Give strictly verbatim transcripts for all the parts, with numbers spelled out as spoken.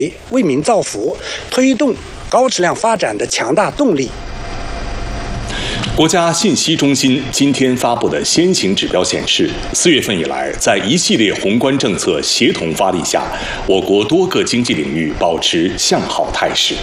为民造福、推动高质量发展的强大动力。 国家信息中心今天发布的先行指标显示，四月份以来，在一系列宏观政策协同发力下，我国多个经济领域保持向好态势。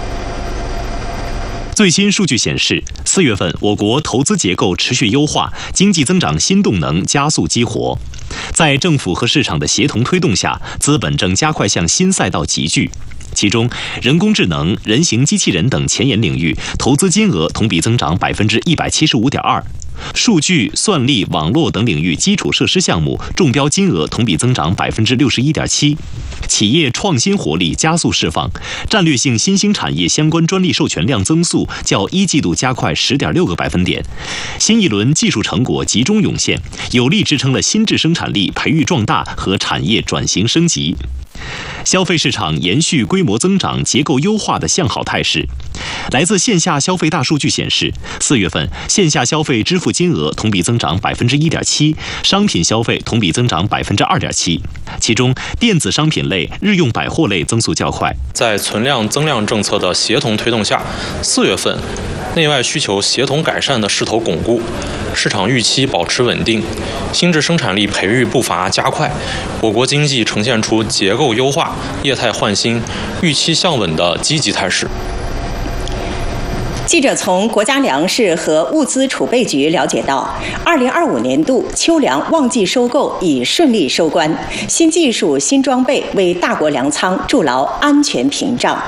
最新数据显示，四月份我国投资结构持续优化，经济增长新动能加速激活。在政府和市场的协同推动下，资本正加快向新赛道集聚。其中，人工智能、人形机器人等前沿领域投资金额同比增长百分之一百七十五点二，数据、算力、网络等领域基础设施项目中标金额同比增长百分之六十一点七，企业创新活力加速释放，战略性新兴产业相关专利授权量增速较一季度加快十点六个百分点，新一轮技术成果集中涌现，有力支撑了新质生产力培育壮大和产业转型升级。消费市场延续规模增长、结构优化的向好态势。来自线下消费大数据显示，四月份线下消费支付金额同比增长百分之一点七，商品消费同比增长百分之二点七。其中，电子商品类、日用百货类增速较快。 在存量增量政策的协同推动下，四月份内外需求协同改善的势头巩固，市场预期保持稳定，新质生产力培育步伐加快，我国经济呈现出结构优化、业态换新、预期向稳的积极态势。 记者从国家粮食和物资储备局了解到，二零二五年度秋粮旺季收购已顺利收官，新技术、新装备为大国粮仓筑牢安全屏障。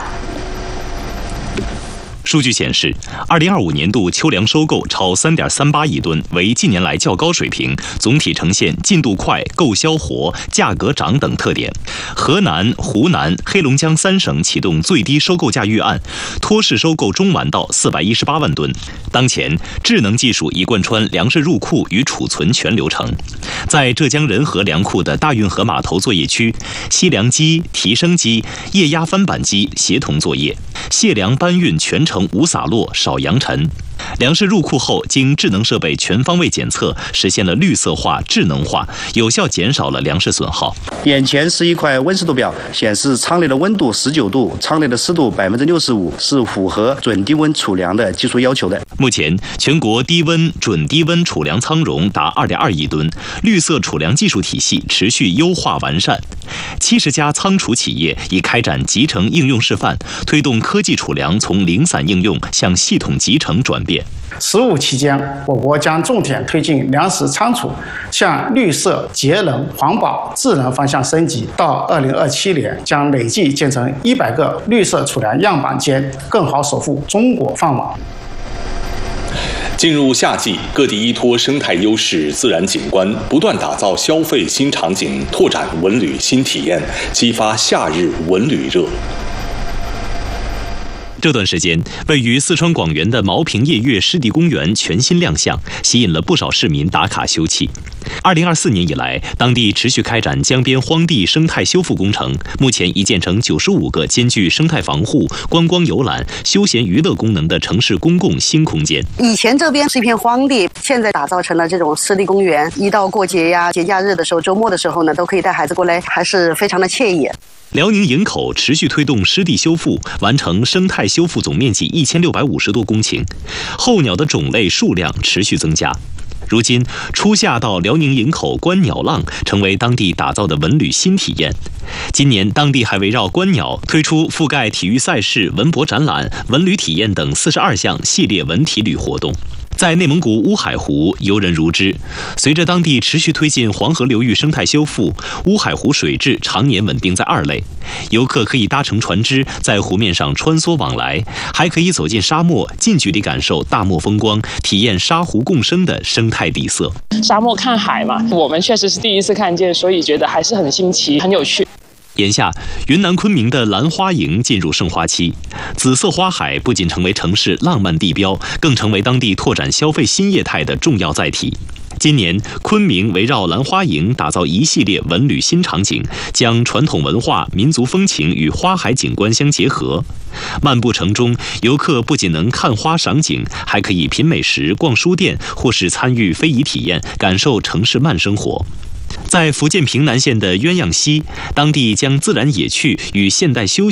数据显示，二零二五年度秋粮收购超三点三八亿吨，为近年来较高水平，总体呈现进度快、购销活、价格涨等特点。河南、湖南、黑龙江三省启动最低收购价预案，托市收购中完到四百一十八万吨。当前，智能技术已贯穿粮食入库与储存全流程。在浙江仁和粮库的大运河码头作业区，吸粮机、提升机、液压翻板机协同作业，卸粮搬运全程无洒落、少扬尘。粮食入库后，经智能设备全方位检测，实现了绿色化、智能化，有效减少了粮食损耗。 眼前是一块温湿度表，显示舱内的温度十九度，舱内的湿度百分之六十五，是符合准低温储粮的技术要求的。 目前，全国低温、准低温储粮仓容达二点二亿吨，绿色储粮技术体系持续优化完善。七十家仓储企业已开展集成应用示范，推动科技储粮从零散应用向系统集成转变。 十五期间，我国将重点推进粮食仓储向绿色、节能、环保、智能方向升级。到二零二七年，将累计建成一百个绿色储粮样板间，更好守护中国饭碗。 进入夏季，各地依托生态优势、自然景观，不断打造消费新场景，拓展文旅新体验，激发夏日文旅热。 这段时间，位于四川广元的毛坪夜月湿地公园全新亮相，吸引了不少市民打卡休憩。二零二四年以来，当地持续开展江边荒地生态修复工程，目前已建成九十五个兼具生态防护、观光游览、休闲娱乐功能的城市公共新空间。 以前这边是一片荒地，现在打造成了这种湿地公园。一到过节呀、节假日的时候、周末的时候呢，都可以带孩子过来，还是非常的惬意。 辽宁营口持续推动湿地修复，完成生态修复总面积一千六百五十多公顷，候鸟的种类数量持续增加。如今，初夏到辽宁营口观鸟浪成为当地打造的文旅新体验。今年，当地还围绕观鸟推出覆盖体育赛事、文博展览、文旅体验等四十二项系列文体旅活动。在内蒙古乌海湖，游人如织。随着当地持续推进黄河流域生态修复，乌海湖水质常年稳定在二类。游客可以搭乘船只在湖面上穿梭往来，还可以走进沙漠，近距离感受大漠风光，体验沙湖共生的生态底色。 沙漠看海嘛，我们确实是第一次看见，所以觉得还是很新奇、很有趣。 眼下，云南昆明的兰花楹进入盛花期，紫色花海不仅成为城市浪漫地标，更成为当地拓展消费新业态的重要载体。今年，昆明围绕兰花楹打造一系列文旅新场景，将传统文化、民族风情与花海景观相结合。漫步城中，游客不仅能看花赏景，还可以品美食、逛书店，或是参与非遗体验，感受城市慢生活。 在福建平南县的鸳鸯溪，当地将自然野趣与现代休